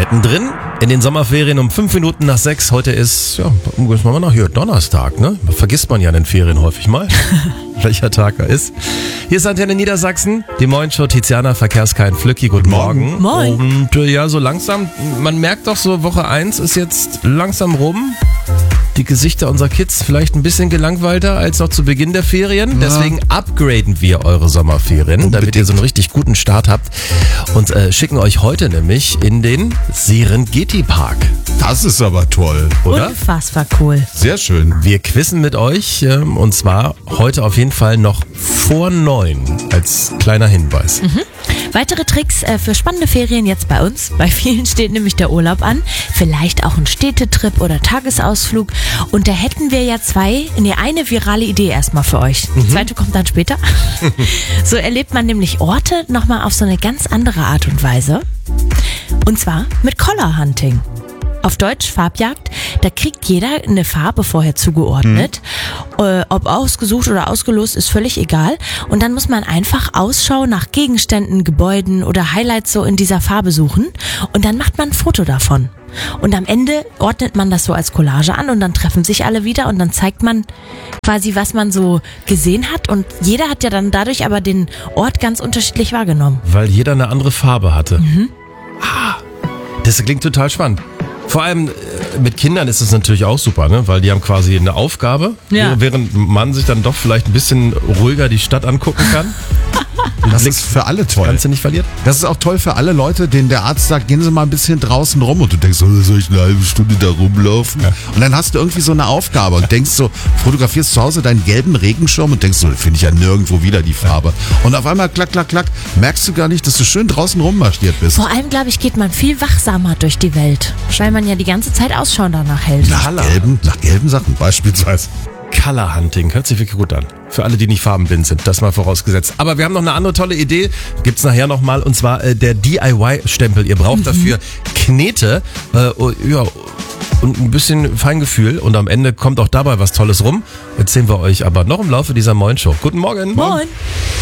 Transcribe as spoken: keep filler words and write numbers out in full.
Mittendrin in den Sommerferien um fünf Minuten nach sechs. Heute ist, ja, müssen wir mal nach hier, Donnerstag, ne? Vergisst man ja in den Ferien häufig mal, welcher Tag er ist. Hier ist Antenne Niedersachsen, die Moin-Show, Tiziana, Verkehrskein, Flücki, guten Morgen. Moin. Und äh, ja, so langsam, man merkt doch so, Woche eins ist jetzt langsam rum. Die Gesichter unserer Kids vielleicht ein bisschen gelangweilter als noch zu Beginn der Ferien. Deswegen upgraden wir eure Sommerferien, damit ihr so einen richtig guten Start habt. Und äh, schicken euch heute nämlich in den Serengeti-Park. Das ist aber toll, oder? Unfassbar cool. Sehr schön. Wir quizzen mit euch ähm, und zwar heute auf jeden Fall noch vor neun als kleiner Hinweis. Mhm. Weitere Tricks äh, für spannende Ferien jetzt bei uns. Bei vielen steht nämlich der Urlaub an. Vielleicht auch ein Städtetrip oder Tagesausflug. Und da hätten wir ja zwei, nee, eine virale Idee erstmal für euch. Die Mhm. zweite kommt dann später. So erlebt man nämlich Orte nochmal auf so eine ganz andere Art und Weise. Und zwar mit Collar-Hunting. Auf Deutsch Farbjagd, da kriegt jeder eine Farbe vorher zugeordnet. Mhm. Äh, ob ausgesucht oder ausgelost, ist völlig egal. Und dann muss man einfach Ausschau nach Gegenständen, Gebäuden oder Highlights so in dieser Farbe suchen. Und dann macht man ein Foto davon. Und am Ende ordnet man das so als Collage an und dann treffen sich alle wieder und dann zeigt man quasi, was man so gesehen hat. Und jeder hat ja dann dadurch aber den Ort ganz unterschiedlich wahrgenommen. Weil jeder eine andere Farbe hatte. Mhm. Ah, das klingt total spannend. Vor allem äh, mit Kindern ist es natürlich auch super, ne? Weil die haben quasi eine Aufgabe, Ja. während man sich dann doch vielleicht ein bisschen ruhiger die Stadt angucken kann. Das ist für alle toll. Kannst du nicht verlieren? Das ist auch toll für alle Leute, denen der Arzt sagt, gehen Sie mal ein bisschen draußen rum und du denkst, oh, soll ich eine halbe Stunde da rumlaufen? Ja. Und dann hast du irgendwie so eine Aufgabe und denkst so, fotografierst zu Hause deinen gelben Regenschirm und denkst so, finde ich ja nirgendwo wieder die Farbe. Und auf einmal klack, klack, klack, merkst du gar nicht, dass du schön draußen rummarschiert bist. Vor allem, glaube ich, geht man viel wachsamer durch die Welt, weil man ja die ganze Zeit Ausschau danach hält. Nach gelben, nach gelben Sachen beispielsweise. Color Hunting, hört sich wirklich gut an. Für alle, die nicht farbenblind sind, das mal vorausgesetzt. Aber wir haben noch eine andere tolle Idee, gibt's nachher nochmal, und zwar äh, der D I Y-Stempel. Ihr braucht mhm. dafür Knete, äh, ja, und ein bisschen Feingefühl und am Ende kommt auch dabei was Tolles rum. Erzählen wir euch aber noch im Laufe dieser Moin-Show. Guten Morgen. Moin.